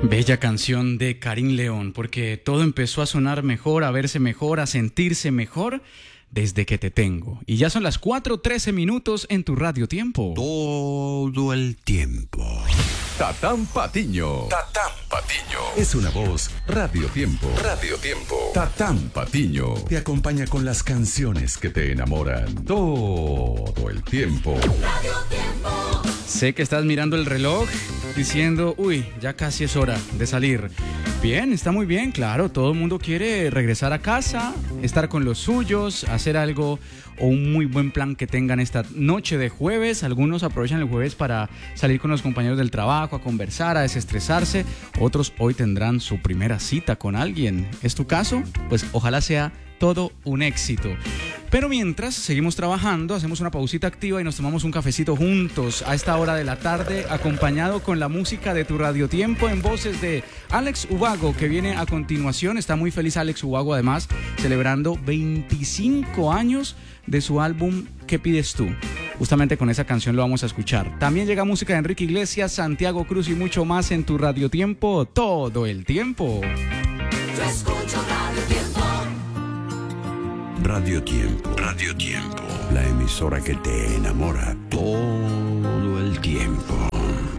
Bella canción de Karim León, porque todo empezó a sonar mejor, a verse mejor, a sentirse mejor desde que te tengo. Y ya son las 4:13 en tu Radio Tiempo. Todo el tiempo. Tatán Patiño. Tatán Patiño. Es una voz Radio Tiempo. Radio Tiempo. Tatán Patiño. Te acompaña con las canciones que te enamoran todo el tiempo. Radio Tiempo. Sé que estás mirando el reloj diciendo, uy, ya casi es hora de salir. Bien, está muy bien, claro, todo el mundo quiere regresar a casa, estar con los suyos, hacer algo o un muy buen plan que tengan esta noche de jueves. Algunos aprovechan el jueves para salir con los compañeros del trabajo, a conversar, a desestresarse. Otros hoy tendrán su primera cita con alguien. ¿Es tu caso? Pues ojalá sea todo un éxito. Pero mientras seguimos trabajando, hacemos una pausita activa y nos tomamos un cafecito juntos a esta hora de la tarde, acompañado con la música de tu Radio Tiempo en voces de Alex Ubago, que viene a continuación. Está muy feliz Alex Ubago, además, celebrando 25 años de su álbum ¿Qué pides tú? Justamente con esa canción lo vamos a escuchar. También llega música de Enrique Iglesias, Santiago Cruz y mucho más en tu Radio Tiempo todo el tiempo. Yo escucho Radio Tiempo. Radio Tiempo. Radio Tiempo. La emisora que te enamora todo el tiempo.